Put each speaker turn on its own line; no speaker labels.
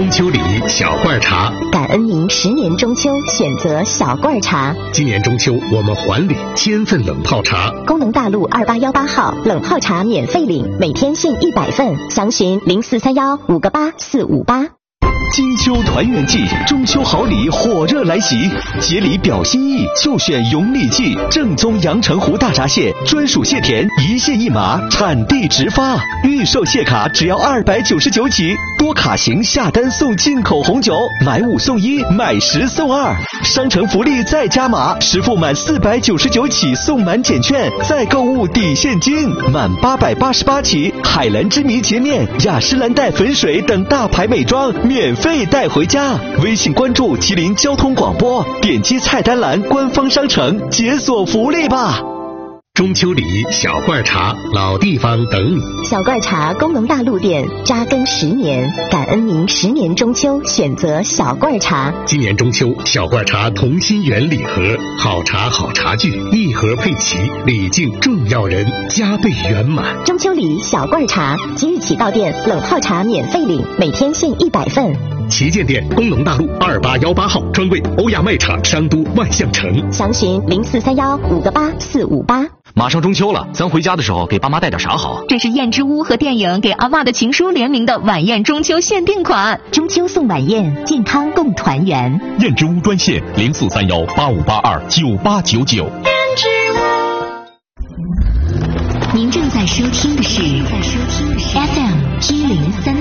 秋礼小罐茶，
感恩您10年中秋选择小罐茶。
今年中秋我们还礼1000份冷泡茶。
工农大路2818号冷泡茶免费领，每天限100份，详询0431-58458。
金秋团圆季，中秋好礼火热来袭，节礼表心意就选永礼记正宗阳澄湖大闸蟹，专属蟹田，一蟹一码，产地直发，预售蟹卡只要299起，多卡型下单送进口红酒，买5送1，买10送2，商城福利再加码，实付满499起送满减券，再购物抵现金，满888起，海蓝之谜洁面、雅诗兰黛粉水等大牌美妆免费带回家。微信关注麒麟交通广播，点击菜单栏官方商城解锁福利吧。
中秋礼小罐茶，老地方等你。
小罐茶工农大路店扎根10年，感恩您10年中秋选择小罐茶。
今年中秋小罐茶同心圆礼盒，好茶好茶具，一盒配齐，礼敬重要人，加倍圆满。
中秋礼小罐茶，即日起到店冷泡茶免费领，每天限100份。
旗舰店工农大路2818号，专柜欧亚卖场商都万象城，
详询0431-58458。
马上中秋了，咱回家的时候给爸妈带点啥好？
这是燕之屋和电影给阿嬷的情书联名的晚宴中秋限定款，
中秋送晚宴，健康共团圆。
燕之屋专线0431-8582-9899。燕之屋。
您正在收听的是 FM 103。